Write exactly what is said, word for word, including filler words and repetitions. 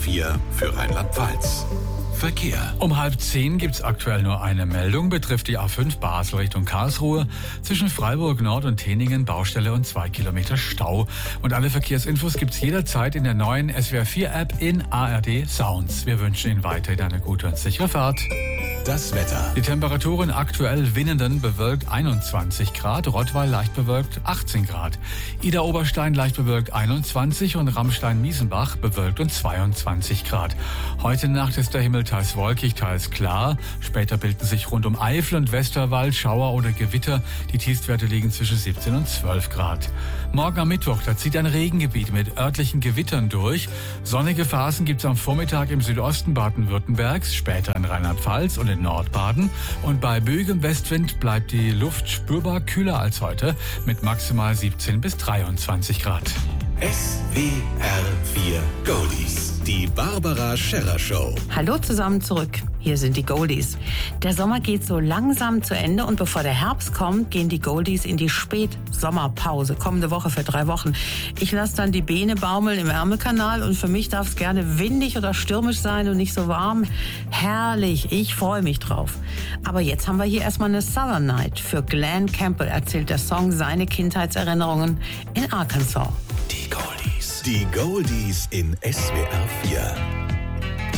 vier für Rheinland-Pfalz. Verkehr. Um halb zehn gibt's aktuell nur eine Meldung, betrifft die A fünf Basel Richtung Karlsruhe. Zwischen Freiburg Nord und Teningen Baustelle und zwei Kilometer Stau. Und alle Verkehrsinfos gibt's jederzeit in der neuen S W R vier App in A R D Sounds. Wir wünschen Ihnen weiterhin eine gute und sichere Fahrt. Das Wetter. Die Temperaturen aktuell Winnenden bewölkt einundzwanzig Grad, Rottweil leicht bewölkt achtzehn Grad, Idar-Oberstein leicht bewölkt einundzwanzig und Ramstein-Miesenbach bewölkt und zweiundzwanzig Grad. Heute Nacht ist der Himmel teils wolkig, teils klar. Später bilden sich rund um Eifel und Westerwald Schauer oder Gewitter. Die Tiefstwerte liegen zwischen siebzehn und zwölf Grad. Morgen am Mittwoch, da zieht ein Regengebiet mit örtlichen Gewittern durch. Sonnige Phasen gibt es am Vormittag im Südosten Baden-Württembergs, später in Rheinland-Pfalz und in Nordbaden. Und bei böigem Westwind bleibt die Luft spürbar kühler als heute mit maximal siebzehn bis dreiundzwanzig Grad. S W R vier Goldies. Die Barbara Scherrer Show. Hallo zusammen zurück. Hier sind die Goldies. Der Sommer geht so langsam zu Ende und bevor der Herbst kommt, gehen die Goldies in die Spätsommerpause. Kommende Woche für drei Wochen. Ich lasse dann die Beine baumeln im Ärmelkanal und für mich darf es gerne windig oder stürmisch sein und nicht so warm. Herrlich, ich freue mich drauf. Aber jetzt haben wir hier erstmal eine Southern Night. Für Glenn Campbell erzählt der Song seine Kindheitserinnerungen in Arkansas. Die Goldies. Die Goldies in S W R vier.